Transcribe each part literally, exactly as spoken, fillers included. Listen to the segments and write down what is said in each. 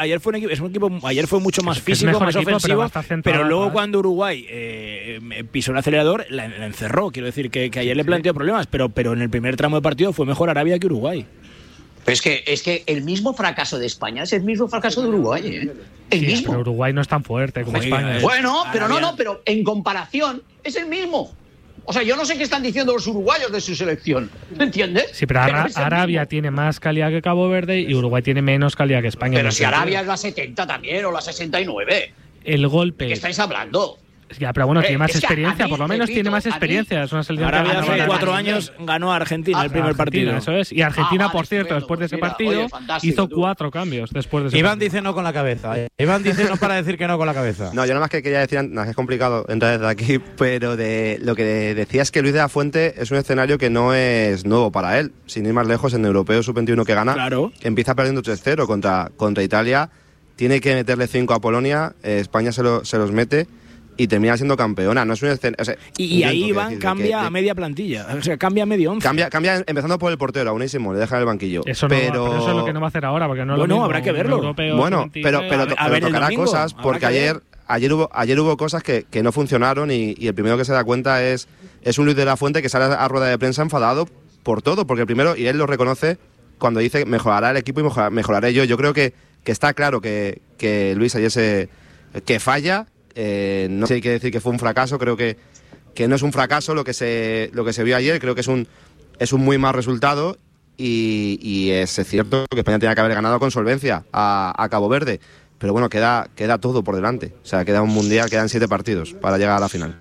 ayer fue un equipo, es un equipo, ayer fue mucho más es, es físico, más equipo, ofensivo, pero, pero luego atrás. cuando Uruguay eh, pisó el acelerador, la, la encerró. Quiero decir que, que ayer le planteó problemas, pero, pero en el primer tramo de partido fue mejor Arabia que Uruguay. Pero es que, es que el mismo fracaso de España es el mismo fracaso de Uruguay, ¿eh? El sí, mismo. Pero Uruguay no es tan fuerte como Oiga, España. eh. Bueno, pero no, Arabia. no, pero en comparación es el mismo. O sea, yo no sé qué están diciendo los uruguayos de su selección, ¿me entiendes? Sí, pero, pero Ara- Arabia mismo. tiene más calidad que Cabo Verde y Uruguay tiene menos calidad que España. Pero no si sé. Arabia es la setenta también, o la sesenta y nueve. El golpe. ¿De qué estáis hablando? Ya, pero bueno, Eh, tiene más es que a experiencia, mí, por lo menos repito, tiene más a mí- experiencia. Es una selección que Arabia ha hace ganado cuatro la- años ganó a Argentina Ah, el primer Argentina, partido. eso es. Y Argentina, Ah, vale, por cierto, estupendo, después de ese pues mira, partido, oye, fantástico, hizo tú. cuatro cambios después de ese Iván partido. dice no con la cabeza. ¿eh? Iván dice no para decir que no con la cabeza. No, yo nada más que quería decir, no, es complicado entrar desde aquí, pero de lo que decía es que Luis de la Fuente es un escenario que no es nuevo para él. Sin ir más lejos, en el Europeo sub veintiuno que gana, Claro. empieza perdiendo tres cero contra, contra Italia, tiene que meterle cinco a Polonia, eh, España se, lo, se los mete y termina siendo campeona. No es un escenario. O sea, Y, y intento, ahí quiero Iván decir, de cambia que- de- a media plantilla. O sea, cambia a medio once. Cambia, cambia empezando por el portero, a Unísimo, le deja en el banquillo. Eso, no, pero... pero eso es lo que no va a hacer ahora, porque no es Bueno, lo mismo habrá que un verlo. europeo Bueno, sub pero, pero, A ver- a pero ver el tocará domingo, cosas, habrá porque que ver. ayer, ayer, hubo, ayer hubo cosas que, que no funcionaron y, y el primero que se da cuenta es, es un Luis de la Fuente que sale a rueda de prensa enfadado por todo, porque primero, y él lo reconoce cuando dice mejorará el equipo y mejora- mejoraré yo. Yo creo que, que está claro que, que Luis ayer se, que falla, eh, no sé, hay que decir que fue un fracaso, creo que, que no es un fracaso lo que se, lo que se vio ayer, creo que es un, es un muy mal resultado. Y, y es cierto que España tenía que haber ganado con solvencia a, a Cabo Verde, pero bueno, queda, queda todo por delante. O sea, queda un mundial, quedan siete partidos para llegar a la final.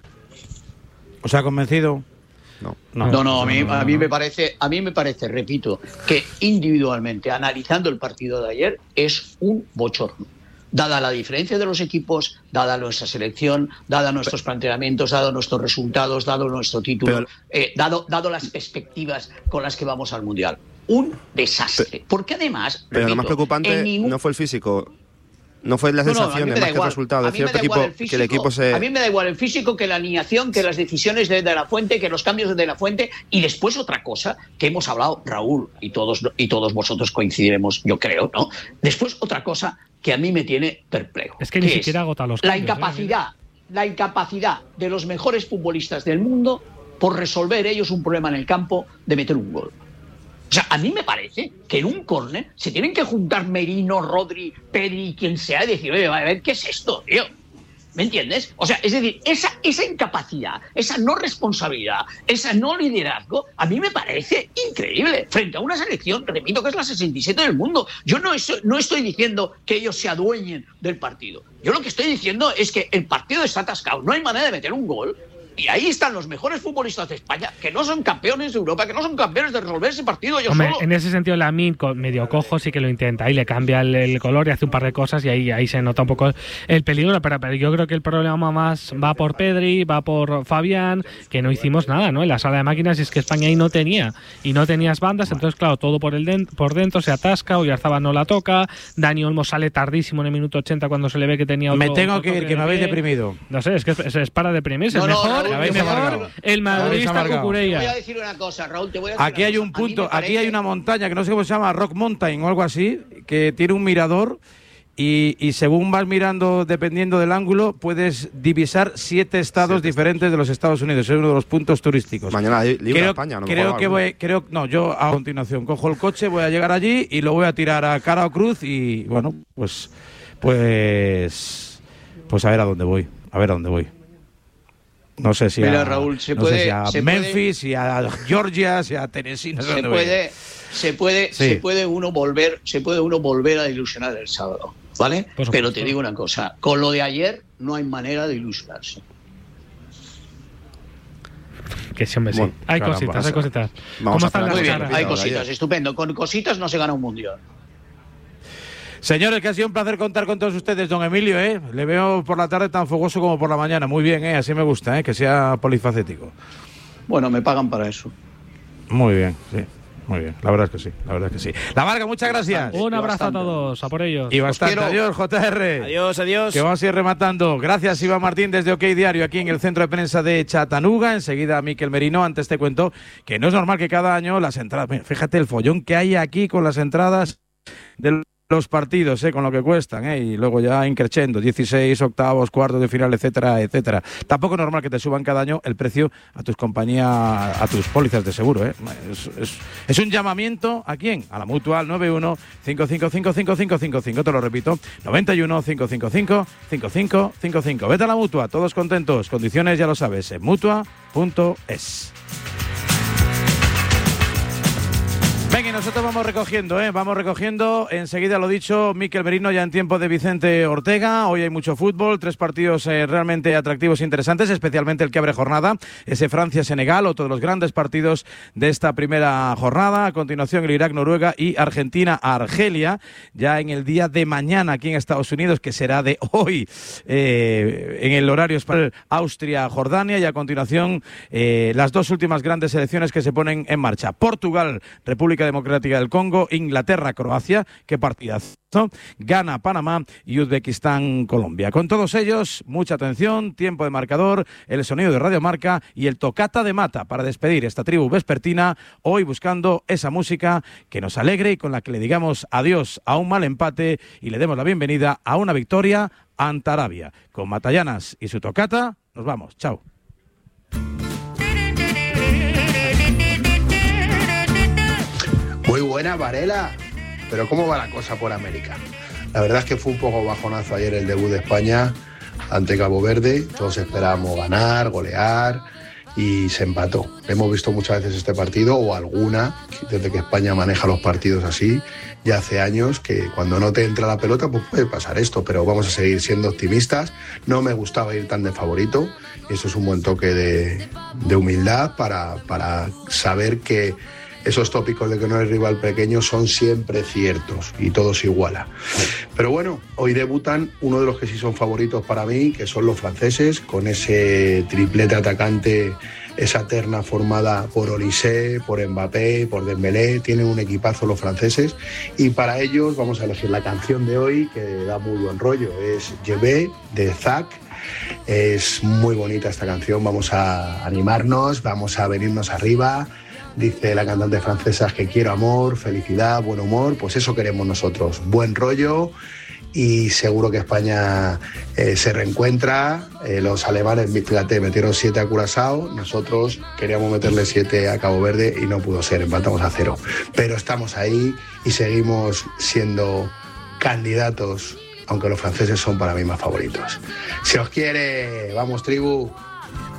¿O sea, convencido? No. No, no, a mí, a mí me parece, a mí me parece, repito, que individualmente, analizando el partido de ayer, es un bochorno. Dada la diferencia de los equipos, dada nuestra selección, dada nuestros planteamientos, dado nuestros resultados, dado nuestro título, Pero- eh, dado, dado las perspectivas con las que vamos al Mundial. Un desastre. Porque además, Pero lo repito, más preocupante en ningún- no fue el físico, no fue las No, no, a mí sensaciones, me da más que el igual. resultado. A Es mí me cierto da igual equipo, el que el equipo se... A mí me da igual el físico que la alineación, que las decisiones de De La Fuente, que los cambios de De La Fuente. Y después otra cosa que hemos hablado, Raúl, y todos, y todos vosotros coincidiremos, yo creo, ¿no? Después otra cosa que a mí me tiene perplejo. Es que ni es siquiera agota los La cambios, ¿eh? incapacidad, la incapacidad de los mejores futbolistas del mundo por resolver ellos un problema en el campo de meter un gol. O sea, a mí me parece que en un córner se tienen que juntar Merino, Rodri, Pedri, quien sea, y decir, oye, a ver, ¿qué es esto, tío? ¿Me entiendes? O sea, es decir, esa, esa incapacidad, esa no responsabilidad, esa no liderazgo, a mí me parece increíble. Frente a una selección, repito, que es la sesenta y siete del mundo. Yo no estoy, no estoy diciendo que ellos se adueñen del partido. Yo lo que estoy diciendo es que el partido está atascado, no hay manera de meter un gol. Y ahí están los mejores futbolistas de España, que no son campeones de Europa, que no son campeones de resolver ese partido ellos Hombre, solo. en ese sentido, Lamine, con medio cojo, sí que lo intenta. Ahí le cambia el, el color y hace un par de cosas y ahí, ahí se nota un poco el peligro. Pero, pero yo creo que el problema más va por Pedri, va por Fabián, que no hicimos nada, ¿no? En la sala de máquinas, y es que España ahí no tenía. Y no tenías bandas, entonces, claro, todo por el den- por dentro se atasca, Oyarzabal no la toca, Dani Olmo sale tardísimo en el minuto ochenta cuando se le ve que tenía otro... Me tengo otro que ir, toque que me de habéis pie. deprimido. No sé, es que es, es para deprimirse. No, el no, mejor, Raúl, el, me habéis mejor amargado. el madridista amargado. Te voy a Cucurella. decir una cosa, Raúl, te voy a decir Aquí una hay cosa. un A mí punto, me aquí parece- hay una montaña que no sé cómo se llama, Rock Mountain o algo así, que tiene un mirador y, y según vas mirando, dependiendo del ángulo, puedes divisar siete estados diferentes de los Estados Unidos. Es uno de los puntos turísticos. Mañana li- libre creo, España, a lo creo mejor que algo. voy, creo, no, yo a continuación cojo el coche, voy a llegar allí y lo voy a tirar a cara o cruz y bueno, pues, pues, pues a ver a dónde voy, a ver a dónde voy. No sé si Mira, a, Raúl, se no puede- sé si a se puede- Memphis, si a Georgia, si a Tennessee, no sé se dónde voy. puede, se puede, Sí. se puede uno volver, se puede uno volver a ilusionar el sábado, ¿vale? Por supuesto. Pero te digo una cosa, con lo de ayer no hay manera de ilusionarse. Que sí, hombre, sí. Bueno, Hay caramba, cositas, hay cositas. vamos ¿Cómo a están esperar las Muy bien, Claro, hay claro, cositas, ayer. estupendo. Con cositas no se gana un mundial. Señores, que ha sido un placer contar con todos ustedes, don Emilio, ¿eh? Le veo por la tarde tan fogoso como por la mañana. Muy bien, ¿eh? Así me gusta, ¿eh? Que sea polifacético. Bueno, me pagan para eso. Muy bien, sí. Muy bien. La verdad es que sí, la verdad es que sí. La Varga, muchas gracias. Un abrazo bastante. a todos, a por ellos. Y bastante. quiero. Adiós, J R. Adiós, adiós. Que vamos a ir rematando. Gracias, Iván Martín, desde OK Diario, aquí en el centro de prensa de Chattanooga. Enseguida, Miquel Merino. Antes te cuento que no es normal que cada año las entradas... Fíjate el follón que hay aquí con las entradas del los partidos, eh, con lo que cuestan, eh, y luego ya increciendo, dieciséis, octavos, cuartos de final, etcétera, etcétera. Tampoco es normal que te suban cada año el precio a tus compañías, a tus pólizas de seguro, eh. Es, es, es un llamamiento, ¿a quién? A la Mutua, al noventa y uno, cinco cinco cinco, cinco cinco cinco cinco, te lo repito, noventa y uno, cinco cinco cinco, cinco cinco cinco cinco. Vete a la Mutua, todos contentos, condiciones ya lo sabes, en mutua punto es. Venga, y nosotros vamos recogiendo, ¿eh? Vamos recogiendo. Enseguida, lo dicho, Mikel Merino ya en tiempo de Vicente Ortega. Hoy hay mucho fútbol, tres partidos eh, realmente atractivos e interesantes, especialmente el que abre jornada, ese Francia-Senegal, otro de los grandes partidos de esta primera jornada. A continuación, el Irak-Noruega y Argentina-Argelia, ya en el día de mañana aquí en Estados Unidos, que será de hoy, eh, en el horario español, Austria-Jordania, y a continuación, eh, las dos últimas grandes selecciones que se ponen en marcha. Portugal, República Democrática del Congo, Inglaterra, Croacia, qué partidazo, Ghana, Panamá y Uzbekistán, Colombia. Con todos ellos, mucha atención, tiempo de marcador, el sonido de Radio Marca y el tocata de mata para despedir esta tribu vespertina, hoy buscando esa música que nos alegre y con la que le digamos adiós a un mal empate y le demos la bienvenida a una victoria ante Arabia. Con Matallanas y su tocata, nos vamos. Chao. Muy buena, Varela. Pero ¿cómo va la cosa por América? La verdad es que fue un poco bajonazo ayer el debut de España ante Cabo Verde. Todos esperábamos ganar, golear, y se empató. Hemos visto muchas veces este partido, o alguna, desde que España maneja los partidos así, ya hace años, que cuando no te entra la pelota pues puede pasar esto, pero vamos a seguir siendo optimistas. No me gustaba ir tan de favorito, y eso es un buen toque de, de humildad para, para saber que esos tópicos de que no es rival pequeño son siempre ciertos y todo se iguala. Pero bueno, hoy debutan uno de los que sí son favoritos para mí, que son los franceses, con ese triplete atacante, esa terna formada por Olise, por Mbappé, por Dembélé. Tienen un equipazo los franceses, y para ellos vamos a elegir la canción de hoy, que da muy buen rollo. Es Je vais de Zack. Es muy bonita esta canción, vamos a animarnos, vamos a venirnos arriba. Dice la cantante francesa que quiero amor, felicidad, buen humor. Pues eso queremos nosotros, buen rollo, y seguro que España eh, se reencuentra. Eh, los alemanes, fíjate, metieron siete a Curazao, nosotros queríamos meterle siete a Cabo Verde y no pudo ser, empatamos a cero. Pero estamos ahí y seguimos siendo candidatos, aunque los franceses son para mí más favoritos. Si os quiere, vamos tribu.